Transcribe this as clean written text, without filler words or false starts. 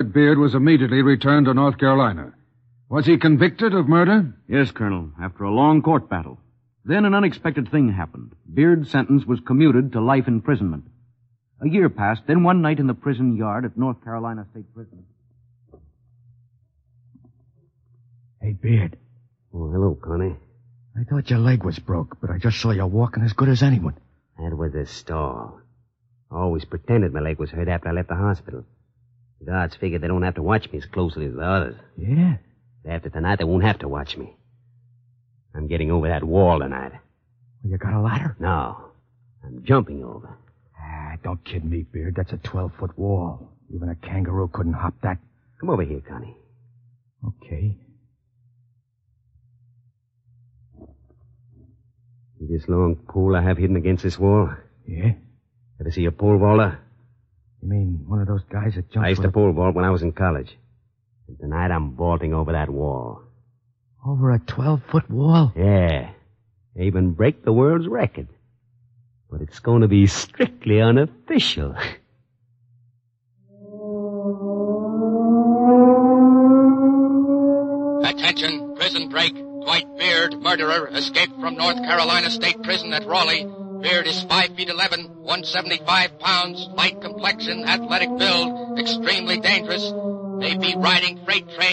that Beard was immediately returned to North Carolina. Was he convicted of murder? Yes, Colonel, after a long court battle. Then an unexpected thing happened. Beard's sentence was commuted to life imprisonment. A year passed, then one night in the prison yard at North Carolina State Prison. Hey, Beard. Oh, hello, Connie. I thought your leg was broke, but I just saw you walking as good as anyone. That was a stall. I always pretended my leg was hurt after I left the hospital. The guards figured they don't have to watch me as closely as the others. Yeah? After tonight, they won't have to watch me. I'm getting over that wall tonight. Well, you got a ladder? No. I'm jumping over. Don't kid me, Beard. That's a 12-foot wall. Even a kangaroo couldn't hop that. Come over here, Connie. Okay. See this long pole I have hidden against this wall? Yeah? Ever see a pole vaulter? You mean one of those guys that jumps... I used to pole vault when I was in college. And tonight I'm vaulting over that wall. Over a 12-foot wall? Yeah. I even break the world's record. But it's going to be strictly unofficial. Attention, prison break. Dwight Beard, murderer, escaped from North Carolina State Prison at Raleigh. Beard is 5 feet 11, 175 pounds, light complexion, athletic build, extremely dangerous. May be riding freight train.